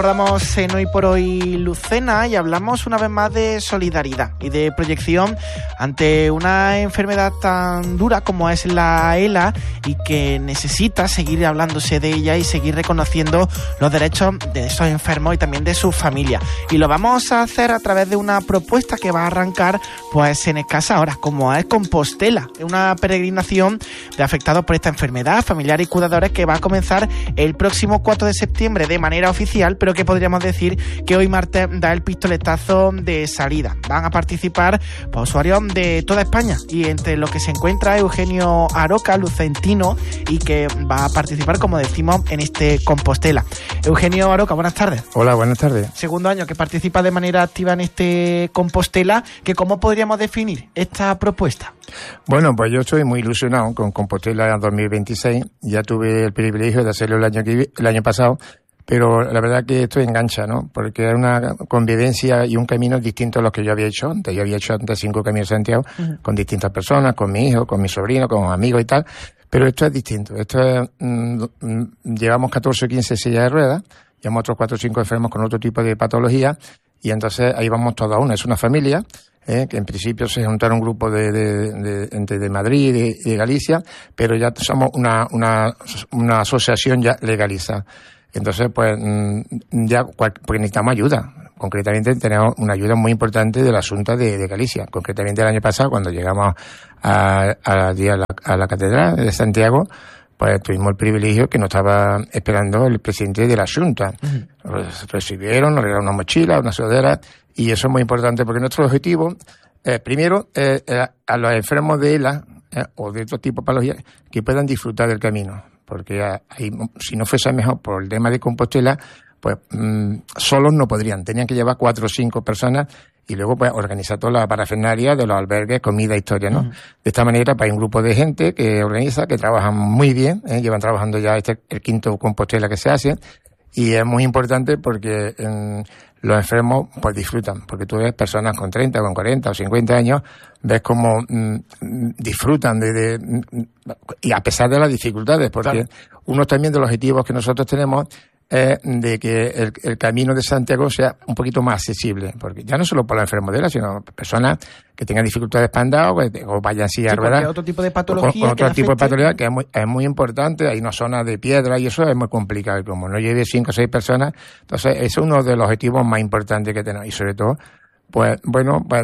Recordamos en Hoy por Hoy Lucena y hablamos una vez más de solidaridad y de proyección ante una enfermedad tan dura como es la ELA y que necesita seguir hablándose de ella y seguir reconociendo los derechos de esos enfermos y también de sus familias. Y lo vamos a hacer a través de una propuesta que va a arrancar pues en escasas horas, como es Compostela, una peregrinación de afectados por esta enfermedad, familiares y cuidadores, que va a comenzar el próximo 4 de septiembre de manera oficial, pero que podríamos decir que hoy martes da el pistoletazo de salida. Van a participar pues, usuarios de toda España y entre los que se encuentra Eugenio Aroca, lucentino, y que va a participar, como decimos, en este Compostela. Eugenio Aroca, buenas tardes. Hola, buenas tardes. Segundo año que participa de manera activa en este Compostela, que ¿cómo podríamos definir esta propuesta? Bueno, pues yo estoy muy ilusionado con Compostela 2026. Ya tuve el privilegio de hacerlo el año pasado, pero la verdad que esto engancha, ¿no? Porque es una convivencia y un camino distinto a los que yo había hecho antes. Yo había hecho antes 5 caminos de Santiago con distintas personas, con mi hijo, con mi sobrino, con amigos y tal. Pero esto es distinto. Esto es, llevamos 14 o 15 sillas de ruedas, llevamos otros 4 o 5 enfermos con otro tipo de patología, y entonces ahí vamos todos a una. Es una familia, que en principio se juntaron un grupo de Madrid y de Galicia, pero ya somos una asociación ya legalizada. Entonces, pues, ya, porque necesitamos ayuda. Concretamente, tenemos una ayuda muy importante de la Xunta de Galicia. Concretamente, el año pasado, cuando llegamos a la Catedral de Santiago, pues tuvimos el privilegio que nos estaba esperando el presidente de la Xunta. Nos recibieron, nos regalaron una mochila, una sudadera, y eso es muy importante porque nuestro objetivo, primero, a los enfermos de ELA, o de otro tipo de patologías, que puedan disfrutar del camino. Porque ahí, si no fuese mejor por el tema de Compostela, pues solos no podrían. Tenían que llevar 4 o 5 personas y luego pues organizar toda la parafernalia de los albergues, comida, historia, ¿no? De esta manera, pues hay un grupo de gente que organiza, que trabajan muy bien, llevan trabajando ya el 5º Compostela que se hace, y es muy importante porque los enfermos pues disfrutan, porque tú ves personas con 30, con 40 o 50 años, ves cómo disfrutan y a pesar de las dificultades, porque claro, uno también de los objetivos que nosotros tenemos es de que el camino de Santiago sea un poquito más accesible, porque ya no solo por los enfermos de ELA, sino personas que tengan dificultades para andar o vayan así a ruedas. Otro tipo de patología. Con otro tipo de patología que es muy importante. Hay una zona de piedra y eso es muy complicado. Y como no lleve 5 o 6 personas, entonces ese es uno de los objetivos más importantes que tenemos. Y sobre todo, pues bueno, pues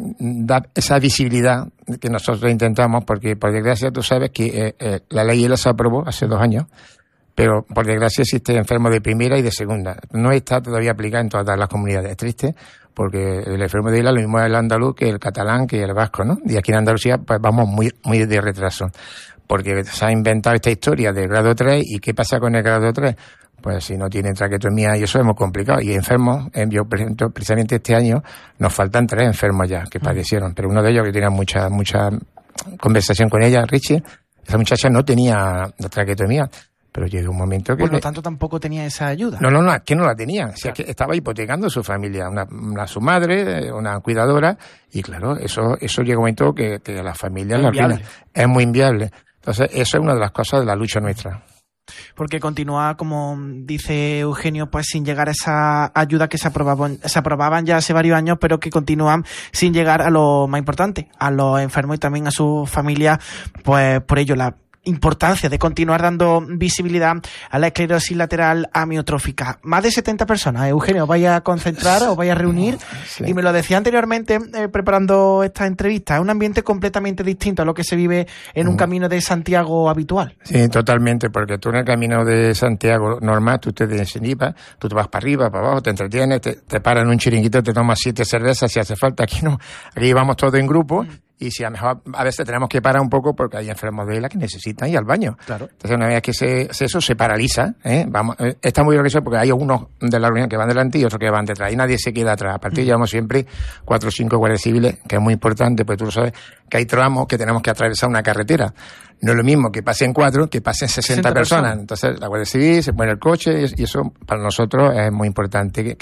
dar esa visibilidad que nosotros intentamos, porque por desgracia tú sabes que la ley ELA se aprobó hace 2 años, pero por desgracia existe enfermo de primera y de segunda. No está todavía aplicada en todas las comunidades. Es triste, porque el enfermo de ELA lo mismo es el andaluz que el catalán que el vasco, ¿no? Y aquí en Andalucía pues vamos muy de retraso, porque se ha inventado esta historia del grado 3, ¿y qué pasa con el grado 3? Pues si no tienen traqueotomía, y eso es muy complicado. Y enfermos, yo por ejemplo, precisamente este año nos faltan 3 enfermos ya que padecieron, pero uno de ellos que tenía mucha conversación con ella, Richie, esa muchacha no tenía traqueotomía. Pero llegó un momento que... Por lo tanto, tampoco tenía esa ayuda. No, es que no la tenía. O sea, que estaba hipotecando a su familia, su madre, una cuidadora, y claro, eso llega un momento que a la familia es muy inviable. Entonces, eso es una de las cosas de la lucha nuestra. Porque continúa, como dice Eugenio, pues sin llegar a esa ayuda que se aprobaban ya hace varios años, pero que continúan sin llegar a lo más importante, a los enfermos y también a sus familias. Pues por ello la importancia de continuar dando visibilidad a la esclerosis lateral amiotrófica. Más de 70 personas, Eugenio, vaya a concentrar o vaya a reunir. Sí. Y me lo decía anteriormente, preparando esta entrevista, es un ambiente completamente distinto a lo que se vive en un camino de Santiago habitual. Sí, totalmente, porque tú en el camino de Santiago normal, tú te desinhibas, tú te vas para arriba, para abajo, te entretienes, te paran en un chiringuito, te tomas 7 cervezas si hace falta. Aquí no, aquí vamos todos en grupo. Y si a lo mejor a veces tenemos que parar un poco porque hay enfermos de ELA que necesitan ir al baño. Claro. Entonces una vez que eso se paraliza, está muy organizado porque hay algunos de la reunión que van delante y otros que van detrás y nadie se queda atrás. A partir llevamos siempre 4 o 5 guardias civiles, que es muy importante, porque tú lo sabes, que hay tramos que tenemos que atravesar una carretera. No es lo mismo que pasen 4 que pasen 60 personas. Entonces la Guardia Civil se pone el coche y eso para nosotros es muy importante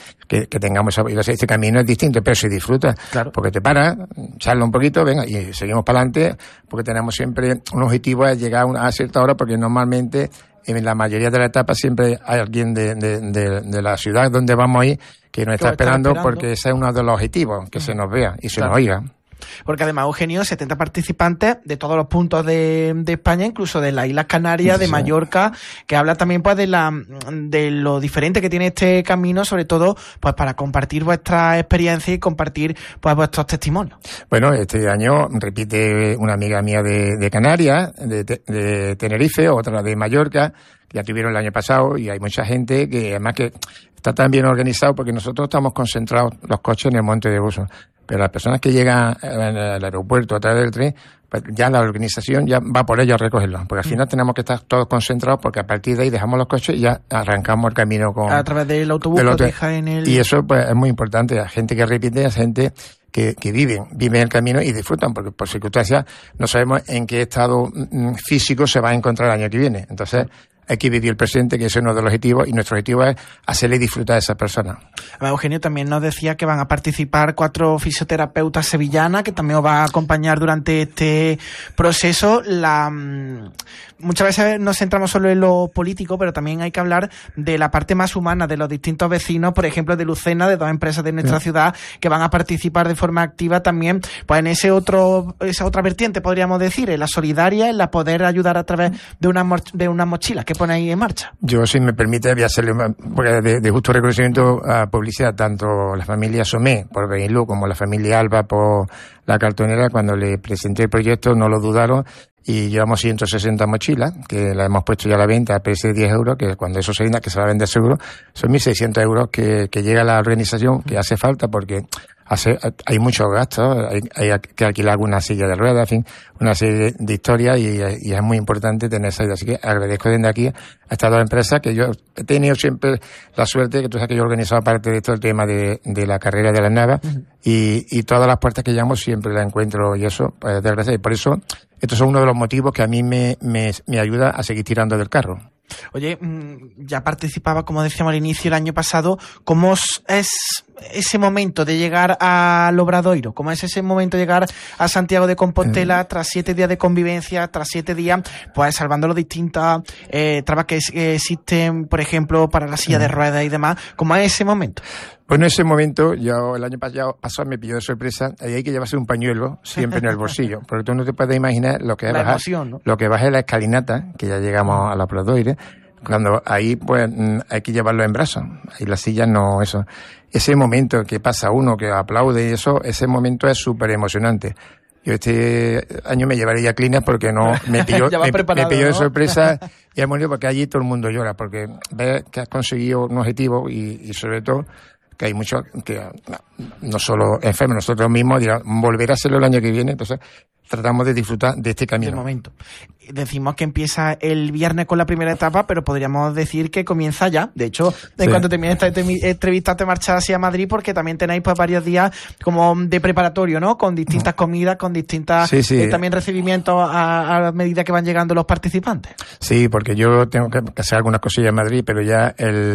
que tengamos ese camino. Es distinto, pero se disfruta. Claro. Porque te paras, charla un poquito, venga, y seguimos para adelante, porque tenemos siempre un objetivo de llegar a cierta hora, porque normalmente en la mayoría de las etapas siempre hay alguien de la ciudad donde vamos a ir que nos está esperando, porque ese es uno de los objetivos, que se nos vea y se nos oiga. Porque además, Eugenio, 70 participantes de todos los puntos de España, incluso de las Islas Canarias, de Mallorca, que habla también pues de lo diferente que tiene este camino, sobre todo pues para compartir vuestra experiencia y compartir pues vuestros testimonios. Bueno, este año repite una amiga mía de Canarias, de Tenerife, otra de Mallorca, que ya tuvieron el año pasado, y hay mucha gente que además que está tan bien organizado, porque nosotros estamos concentrados los coches en el Monte de Buso. Pero las personas que llegan al aeropuerto a través del tren, pues ya la organización ya va por ellos a recogerlos. Porque al final tenemos que estar todos concentrados, porque a partir de ahí dejamos los coches y ya arrancamos el camino a través del autobús que deja en el... Y eso pues es muy importante. Hay gente que repite, hay gente que viven el camino y disfrutan, porque por circunstancias no sabemos en qué estado físico se va a encontrar el año que viene. Entonces hay que vivir el presente, que ese es uno de los objetivos, y nuestro objetivo es hacerle disfrutar a esas personas. Eugenio también nos decía que van a participar 4 fisioterapeutas sevillanas, que también os va a acompañar durante este proceso. Muchas veces nos centramos solo en lo político, pero también hay que hablar de la parte más humana de los distintos vecinos, por ejemplo de Lucena, de 2 empresas de nuestra ciudad, que van a participar de forma activa también, pues en esa otra vertiente, podríamos decir, en la solidaria, en la poder ayudar a través de una mochila que pone ahí en marcha. Yo, si me permite, voy a hacerle de justo reconocimiento a publicidad, tanto la familia Somé por Benilú como la familia Alba por la cartonera. Cuando le presenté el proyecto no lo dudaron, y llevamos 160 mochilas que las hemos puesto ya a la venta a precio de 10 euros, que cuando eso se venda, que se va a vender seguro, son 1.600 euros que llega a la organización, que hace falta porque hay muchos gastos, hay que alquilar alguna silla de ruedas, en fin, una serie de historias, y es muy importante tener esa idea. Así que agradezco desde aquí a estas 2 empresas, que yo he tenido siempre la suerte, que tú sabes que yo he organizado parte de todo el tema de la carrera de las navas, y todas las puertas que llamo siempre las encuentro, y eso, pues de gracias, y por eso estos son uno de los motivos que a mí me ayuda a seguir tirando del carro. Oye, ya participaba, como decíamos al inicio, el año pasado. ¿Cómo es ese momento de llegar al Obradoiro? ¿Cómo es ese momento de llegar a Santiago de Compostela tras 7 días de convivencia, tras 7 días, pues salvando las distintas trabas que existen, por ejemplo, para la silla de ruedas y demás? ¿Cómo es ese momento? Bueno, en ese momento, yo el año pasado me pilló de sorpresa, y hay que llevarse un pañuelo siempre en el bolsillo, porque tú no te puedes imaginar lo que es bajar, emoción, ¿no? Lo que baja la escalinata, que ya llegamos a la Obradoiro, cuando ahí pues hay que llevarlo en brazos, ahí las sillas no, eso. Ese momento que pasa uno, que aplaude y eso, ese momento es súper emocionante. Yo este año me llevaré ya clinas porque no me pilló, me pilló de sorpresa, y es muy porque allí todo el mundo llora, porque ves que has conseguido un objetivo, y sobre todo que hay muchos que no solo enfermos, nosotros mismos dirán volver a hacerlo el año que viene. Entonces tratamos de disfrutar de este camino. De momento. Decimos que empieza el viernes con la primera etapa, pero podríamos decir que comienza ya. De hecho, en cuanto termine esta entrevista te marchas hacia Madrid, porque también tenéis pues varios días como de preparatorio, ¿no? Con distintas comidas, con distintas también recibimientos a medida que van llegando los participantes. Sí, porque yo tengo que hacer algunas cosillas en Madrid, pero ya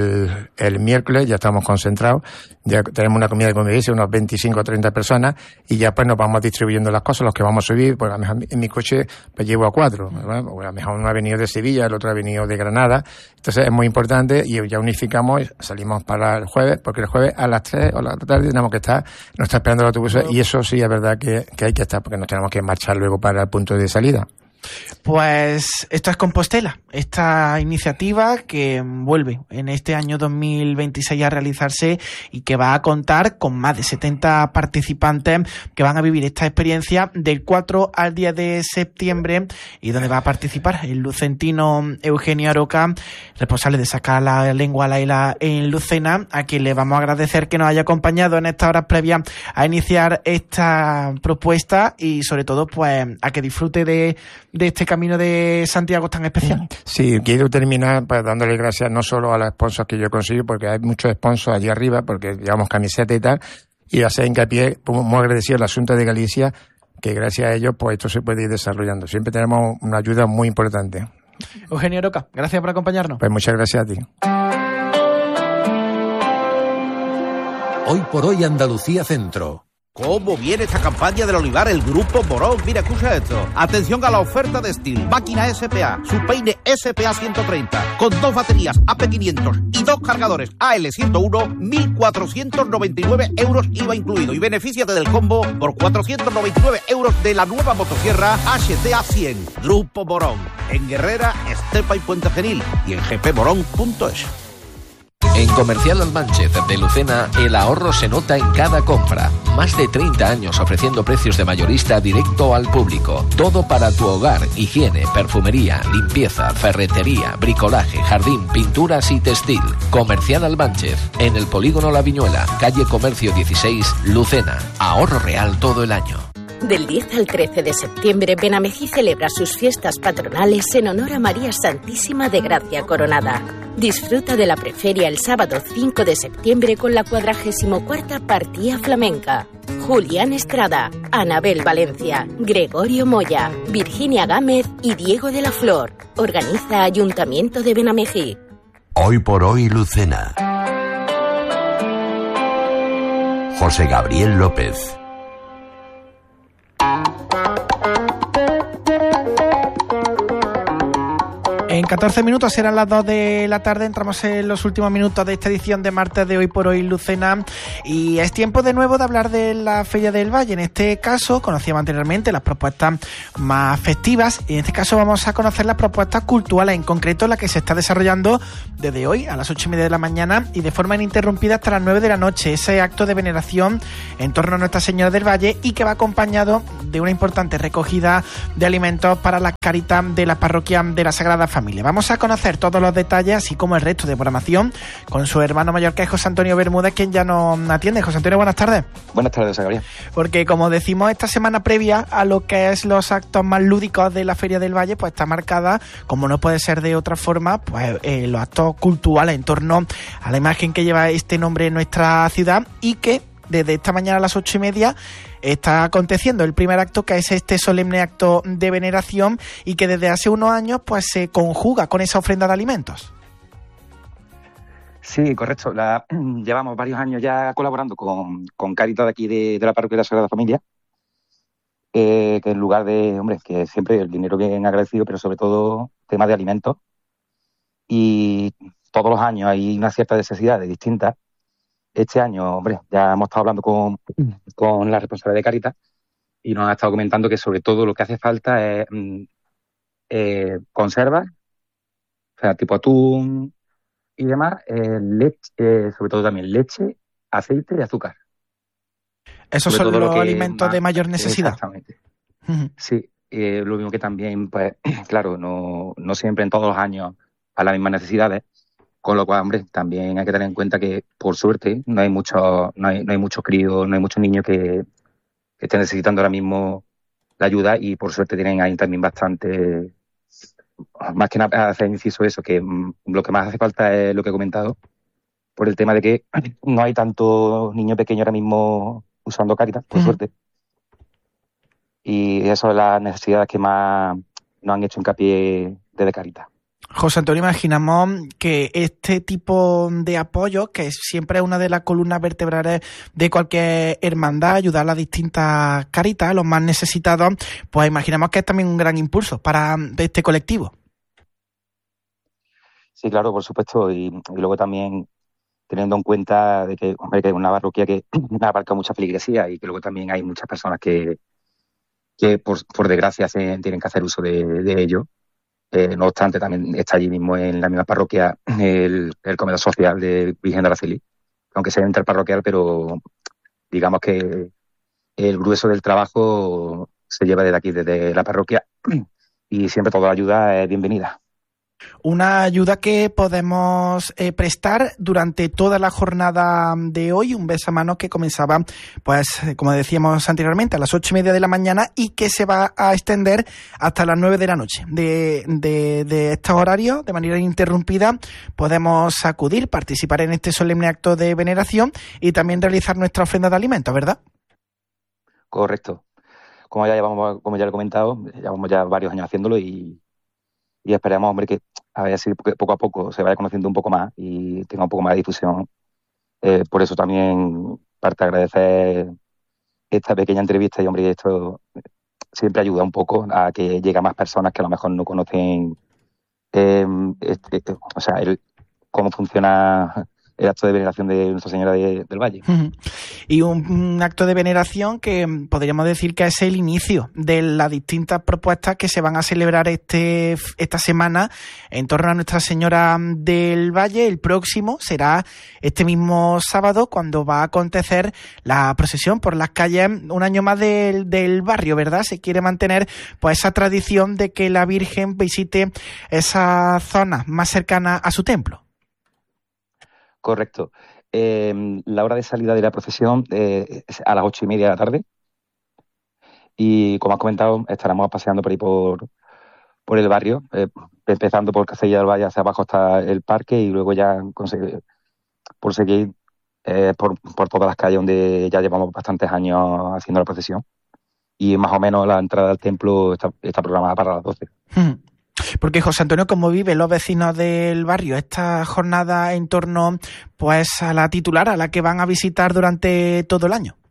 el miércoles ya estamos concentrados, ya tenemos una comida de convivencia, unos 25 o 30 personas, y ya pues nos vamos distribuyendo las cosas, los que vamos a subir. Pues a lo mejor en mi coche pues llevo a 4, ¿verdad? O a lo mejor uno ha venido de Sevilla, el otro ha venido de Granada. Entonces es muy importante, y ya unificamos, salimos para el jueves, porque el jueves a las 3 o a la tarde tenemos que estar, nos está esperando el autobús, y eso sí es verdad que hay que estar, porque nos tenemos que marchar luego para el punto de salida. Pues esto es Compostela, esta iniciativa que vuelve en este año 2026 a realizarse, y que va a contar con más de 70 participantes que van a vivir esta experiencia del 4 al 10 de septiembre, y donde va a participar el lucentino Eugenio Aroca, responsable de sacar la lengua a la isla en Lucena, a quien le vamos a agradecer que nos haya acompañado en estas horas previas a iniciar esta propuesta, y sobre todo pues a que disfrute de este camino de Santiago tan especial. Sí, quiero terminar pues dándole gracias no solo a los sponsors que yo consigo, porque hay muchos sponsors allí arriba, porque llevamos camisetas y tal, y hacer hincapié, muy agradecido al Asunto de Galicia, que gracias a ellos pues esto se puede ir desarrollando. Siempre tenemos una ayuda muy importante. Eugenio Aroca, gracias por acompañarnos. Pues muchas gracias a ti. Hoy por hoy Andalucía Centro. ¿Cómo viene esta campaña del olivar? El Grupo Morón. Mira, escucha esto. Atención a la oferta de Steel. Máquina SPA. Su peine SPA 130. Con 2 baterías AP500 y 2 cargadores AL101. 1.499 euros IVA incluido. Y benefíciate del combo por 499 euros de la nueva motosierra HTA 100. Grupo Morón. En Guerrera, Estepa y Puente Genil. Y en gpmorón.es. En Comercial Almanchez de Lucena, el ahorro se nota en cada compra. Más de 30 años ofreciendo precios de mayorista directo al público. Todo para tu hogar, higiene, perfumería, limpieza, ferretería, bricolaje, jardín, pinturas y textil. Comercial Almanchez, en el Polígono La Viñuela, calle Comercio 16, Lucena. Ahorro real todo el año. Del 10 al 13 de septiembre, Benamejí celebra sus fiestas patronales en honor a María Santísima de Gracia Coronada. Disfruta de la preferia el sábado 5 de septiembre con la 44ª Partida Flamenca. Julián Estrada, Anabel Valencia, Gregorio Moya, Virginia Gámez y Diego de la Flor. Organiza Ayuntamiento de Benamejí. Hoy por hoy, Lucena. José Gabriel López. En 14 minutos serán las 2 de la tarde, entramos en los últimos minutos de esta edición de martes de Hoy por Hoy Lucena y es tiempo de nuevo de hablar de la Feria del Valle. En este caso conocíamos anteriormente las propuestas más festivas y en este caso vamos a conocer las propuestas culturales, en concreto la que se está desarrollando desde hoy a las 8:30 de la mañana y de forma ininterrumpida hasta las 9 de la noche. Ese acto de veneración en torno a Nuestra Señora del Valle y que va acompañado de una importante recogida de alimentos para la caridad de la parroquia de la Sagrada Familia. Vamos a conocer todos los detalles, así como el resto de programación, con su hermano mayor, que es José Antonio Bermúdez, quien ya nos atiende. José Antonio, buenas tardes. Buenas tardes, Gabriel. Porque, como decimos, esta semana previa a lo que es los actos más lúdicos de la Feria del Valle, pues está marcada, como no puede ser de otra forma, pues los actos culturales en torno a la imagen que lleva este nombre en nuestra ciudad y que desde esta mañana a las 8:30 está aconteciendo el primer acto, que es este solemne acto de veneración y que desde hace unos años pues se conjuga con esa ofrenda de alimentos. Sí, correcto. Llevamos varios años ya colaborando con Cáritas de aquí de la parroquia de la Sagrada Familia, que en lugar de, que siempre el dinero bien agradecido, pero sobre todo temas de alimentos. Y todos los años hay una cierta necesidad distintas. Este año, ya hemos estado hablando con la responsable de Cáritas y nos ha estado comentando que sobre todo lo que hace falta es conservas, o sea, tipo atún y demás, leche, sobre todo también leche, aceite y azúcar. Esos son los alimentos de mayor necesidad. Exactamente. Sí, lo mismo que también, pues, claro, no siempre en todos los años a las mismas necesidades. Con lo cual, también hay que tener en cuenta que, por suerte, no hay muchos críos, no hay muchos niños que estén necesitando ahora mismo la ayuda y, por suerte, tienen ahí también bastante, más que nada hacer inciso eso, que lo que más hace falta es lo que he comentado, por el tema de que no hay tanto niño pequeño ahora mismo usando Cáritas, por suerte. Y eso es las necesidades que más nos han hecho hincapié desde Cáritas. José Antonio, imaginamos que este tipo de apoyo, que siempre es una de las columnas vertebrales de cualquier hermandad, ayudar a las distintas Cáritas, a los más necesitados, pues imaginamos que es también un gran impulso de este colectivo. Sí, claro, por supuesto, y luego también teniendo en cuenta de que, que es una parroquia que abarca mucha feligresía y que luego también hay muchas personas que por desgracia tienen que hacer uso de ello. No obstante, también está allí mismo en la misma parroquia el comedor social de Virgen de Araceli, aunque sea interparroquial, pero digamos que el grueso del trabajo se lleva desde aquí, desde la parroquia, y siempre toda ayuda es bienvenida. Una ayuda que podemos prestar durante toda la jornada de hoy, un besamanos que comenzaba, pues como decíamos anteriormente, a las 8:30 de la mañana y que se va a extender hasta las 9 de la noche. De estos horarios, de manera ininterrumpida, podemos acudir, participar en este solemne acto de veneración y también realizar nuestra ofrenda de alimentos, ¿verdad? Correcto. Como ya lo he comentado, llevamos ya varios años haciéndolo y esperamos, que a ver si poco a poco se vaya conociendo un poco más y tenga un poco más de difusión. Por eso también parte agradecer esta pequeña entrevista y, hombre, esto siempre ayuda un poco a que llegue a más personas que a lo mejor no conocen cómo funciona el acto de veneración de Nuestra Señora del Valle. Y un acto de veneración que podríamos decir que es el inicio de las distintas propuestas que se van a celebrar esta semana en torno a Nuestra Señora del Valle. El próximo será este mismo sábado, cuando va a acontecer la procesión por las calles un año más del barrio, ¿verdad? Se quiere mantener pues esa tradición de que la Virgen visite esa zona más cercana a su templo. Correcto. La hora de salida de la procesión es a las 8:30 de la tarde. Y como has comentado, estaremos paseando por ahí por el barrio, empezando por Castilla del Valle hacia abajo hasta el parque y luego ya por seguir por todas las calles donde ya llevamos bastantes años haciendo la procesión. Y más o menos la entrada al templo está programada para las 12. Porque, José Antonio, ¿cómo viven los vecinos del barrio esta jornada en torno pues a la titular, a la que van a visitar durante todo el año?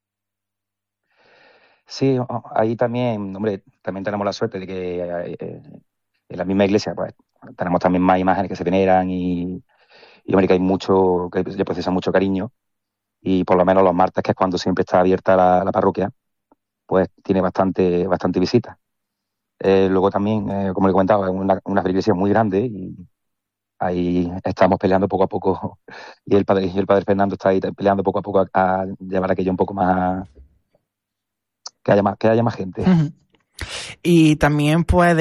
Sí, ahí también, hombre, también tenemos la suerte de que en la misma iglesia pues tenemos también más imágenes que se veneran y hombre, que hay mucho, que le procesa mucho cariño, y por lo menos los martes, que es cuando siempre está abierta la parroquia, pues tiene bastante visita. Luego también, como le he comentado, es una iglesia muy grande y ahí estamos peleando poco a poco y el padre Fernando está ahí peleando poco a poco a llevar aquello un poco más, que haya más gente. Y también pues